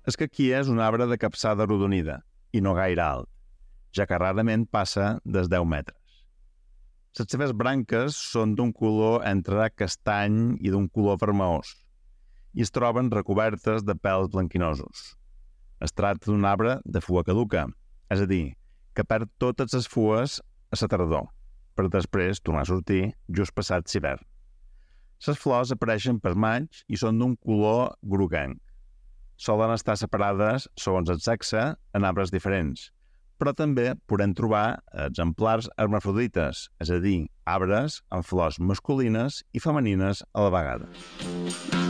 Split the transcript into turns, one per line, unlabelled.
El caquí és un arbre de capçada arrodonida i no gaire alt, ja que rarament passa dels 10 metres. Les seves branques són d'un color entre castany i d'un color vermellós i es troben recobertes de pèls blanquinosos. Es tracta d'un arbre de fua caduca, és a dir, que perd totes les fues a la tardor, per després tornar a sortir just passat l'hivern. Les flors apareixen per maig i són d'un color groguenc. Solen estar separades, segons el sexe, en arbres diferents, però també podem trobar exemplars hermafrodites, és a dir, arbres amb flors masculines i femenines a la vegada.